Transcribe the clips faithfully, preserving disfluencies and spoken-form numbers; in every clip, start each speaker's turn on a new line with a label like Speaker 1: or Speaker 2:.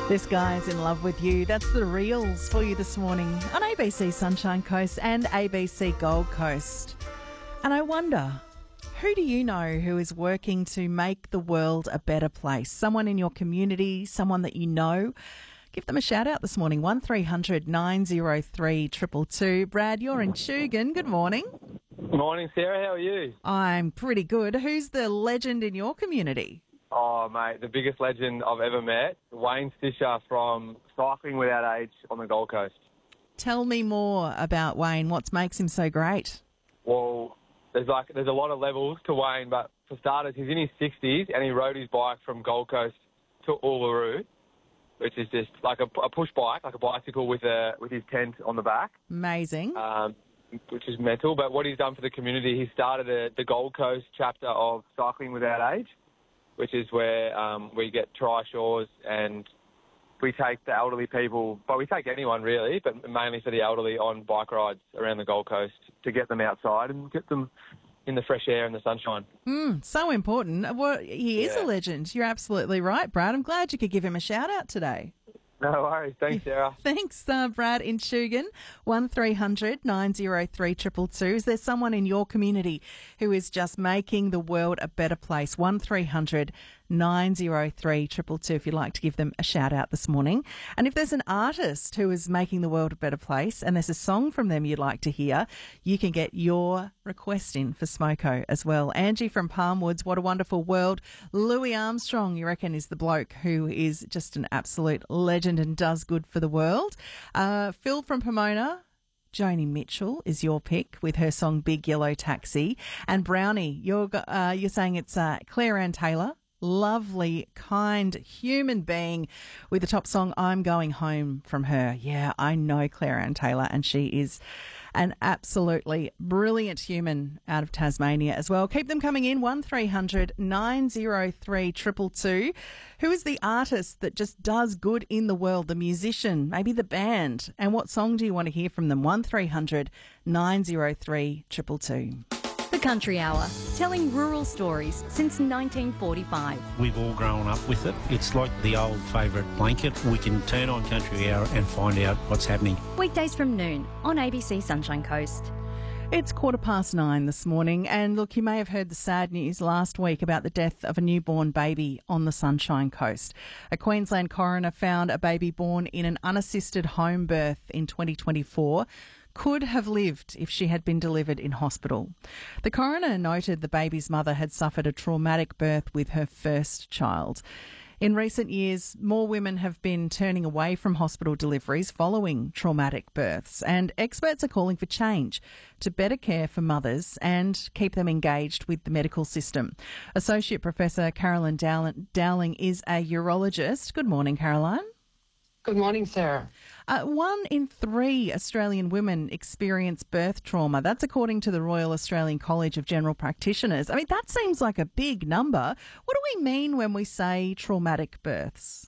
Speaker 1: This guy's in love with you. That's the Reels for you this morning on A B C Sunshine Coast and A B C Gold Coast. And I wonder, who do you know who is working to make the world a better place? Someone in your community, someone that you know? Give them a shout out this morning, one three hundred nine oh three two two two. Brad, you're in Tugun. Good morning.
Speaker 2: Morning, Sarah. How are you?
Speaker 1: I'm pretty good. Who's the legend in your community?
Speaker 2: Oh, mate, the biggest legend I've ever met, Wayne Stisher from Cycling Without Age on the Gold Coast.
Speaker 1: Tell me more about Wayne. What makes him so great?
Speaker 2: Well, there's like there's a lot of levels to Wayne, but for starters, he's in his sixties and he rode his bike from Gold Coast to Uluru, which is just like a, a push bike, like a bicycle with a with his tent on the back.
Speaker 1: Amazing.
Speaker 2: Um, which is mental. But what he's done for the community, he started a, the Gold Coast chapter of Cycling Without Age, which is where um, we get trishaws and we take the elderly people, but we take anyone really, but mainly for the elderly on bike rides around the Gold Coast to get them outside and get them in the fresh air and the sunshine.
Speaker 1: Mm, so important. Well, he is
Speaker 2: Yeah.
Speaker 1: a legend. You're absolutely right, Brad. I'm glad you could give him a shout out today.
Speaker 2: No worries. Thanks, Sarah.
Speaker 1: Thanks, uh, Brad in Tugun. one three hundred nine oh three two two two. Is there someone in your community who is just making the world a better place? one three hundred nine oh three two two two if you'd like to give them a shout out this morning. And if there's an artist who is making the world a better place and there's a song from them you'd like to hear, you can get your request in for Smoko as well. Angie from Palmwoods, What a Wonderful World. Louis Armstrong, you reckon, is the bloke who is just an absolute legend and does good for the world. Uh, Phil from Pomona, Joni Mitchell is your pick with her song Big Yellow Taxi. And Brownie, you're, uh, you're saying it's uh, Claire Ann Taylor. Lovely, kind human being with the top song I'm Going Home from her. Yeah, I know Claire Ann Taylor and she is an absolutely brilliant human out of Tasmania as well. Keep them coming in, one three hundred nine oh three two two two. Who is the artist that just does good in the world, the musician, maybe the band? And what song do you want to hear from them? one three hundred nine oh three two two two.
Speaker 3: The Country Hour, telling rural stories since nineteen forty-five.
Speaker 4: We've all grown up with it. It's like the old favourite blanket. We can turn on Country Hour and find out what's happening.
Speaker 3: Weekdays from noon on A B C Sunshine Coast.
Speaker 1: It's quarter past nine this morning, and look, you may have heard the sad news last week about the death of a newborn baby on the Sunshine Coast. A Queensland coroner found a baby born in an unassisted home birth in twenty twenty-four could have lived if she had been delivered in hospital. The coroner noted the baby's mother had suffered a traumatic birth with her first child. In recent years, more women have been turning away from hospital deliveries following traumatic births, and experts are calling for change to better care for mothers and keep them engaged with the medical system. Associate Professor Caroline Dowling is a urologist. Good morning, Caroline.
Speaker 5: Good morning, Sarah.
Speaker 1: Uh, one in three Australian women experience birth trauma. That's according to the Royal Australian College of General Practitioners. I mean, that seems like a big number. What do we mean when we say traumatic births?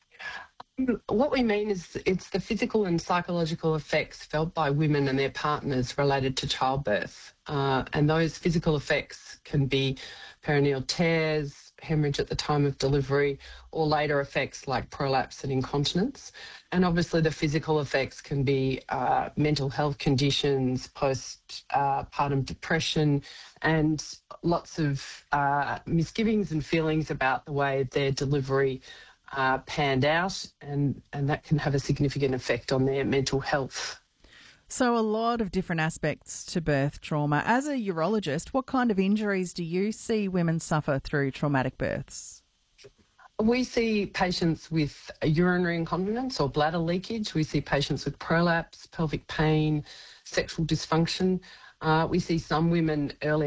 Speaker 5: What we mean is it's the physical and psychological effects felt by women and their partners related to childbirth. Uh, and those physical effects can be perineal tears, hemorrhage at the time of delivery, or later effects like prolapse and incontinence. And obviously the physical effects can be uh, mental health conditions, postpartum uh, depression, and lots of uh, misgivings and feelings about the way their delivery uh, panned out, and, and that can have a significant effect on their mental health.
Speaker 1: So a lot of different aspects to birth trauma. As a urologist, what kind of injuries do you see women suffer through traumatic births?
Speaker 5: We see patients with urinary incontinence or bladder leakage. We see patients with prolapse, pelvic pain, sexual dysfunction. Uh, we see some women early